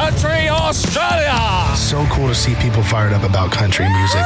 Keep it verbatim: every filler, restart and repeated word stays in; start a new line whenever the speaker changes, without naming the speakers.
Country Australia.
So cool to see people fired up about country music.